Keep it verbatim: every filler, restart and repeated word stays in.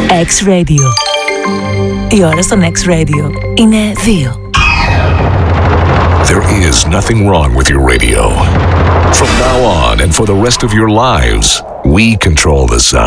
X-Radio. Η ώρα στον X-Radio είναι δύο. There is nothing wrong with your radio. From now on and for the rest of your lives, we control the sound.